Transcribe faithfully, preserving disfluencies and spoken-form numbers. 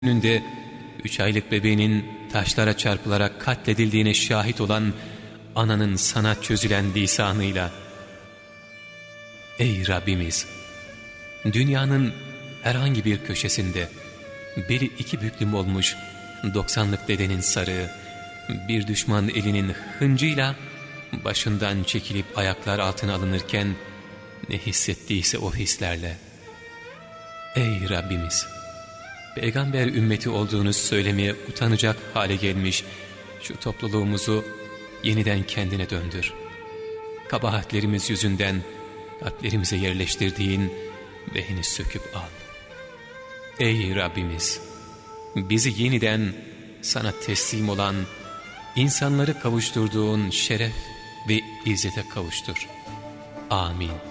önünde üç aylık bebeğinin taşlara çarpılarak katledildiğine şahit olan ananın sana çözülen lisanıyla: Ey Rabbimiz! Dünyanın herhangi bir köşesinde beli iki büklüm olmuş doksanlık dedenin sarığı, bir düşman elinin hıncıyla başından çekilip ayaklar altına alınırken ne hissettiyse o hislerle: Ey Rabbimiz! Peygamber ümmeti olduğunu söylemeye utanacak hale gelmiş şu topluluğumuzu yeniden kendine döndür. Kabahatlerimiz yüzünden kalplerimize yerleştirdiğin vehini söküp al. Ey Rabbimiz! Bizi yeniden sana teslim olan, insanları kavuşturduğun şeref ve izzete kavuştur. Amin.